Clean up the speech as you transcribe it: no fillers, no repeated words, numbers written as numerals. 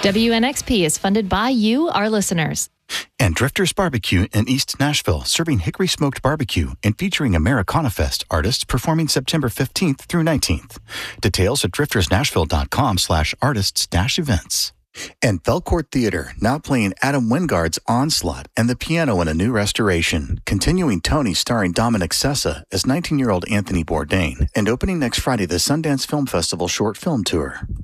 WNXP is funded by you, our listeners. And Drifters Barbecue in East Nashville, serving hickory smoked barbecue and featuring Americana Fest artists performing September 15th through 19th. Details at driftersnashville.com/artists-events. And Belcourt Theater, now playing Adam Wingard's Onslaught and the piano in a new restoration. Continuing Tony starring Dominic Sessa as 19-year-old Anthony Bourdain. And opening next Friday, the Sundance Film Festival short film tour.